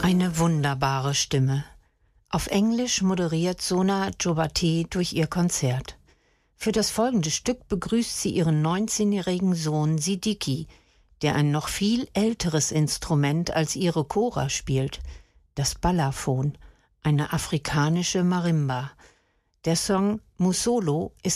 Eine wunderbare Stimme. Auf Englisch moderiert Sona Jobateh durch ihr Konzert. Für das folgende Stück begrüßt sie ihren 19-jährigen Sohn Siddiqui, der ein noch viel älteres Instrument als ihre Kora spielt, das Balafon, eine afrikanische Marimba. Der Song Musolo ist